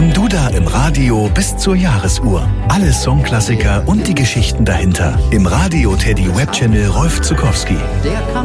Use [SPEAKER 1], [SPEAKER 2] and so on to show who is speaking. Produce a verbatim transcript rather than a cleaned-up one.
[SPEAKER 1] Von Duda im Radio bis zur Jahresuhr. Alle Songklassiker und die Geschichten dahinter. Im Radio Teddy Webchannel Rolf Zuckowski.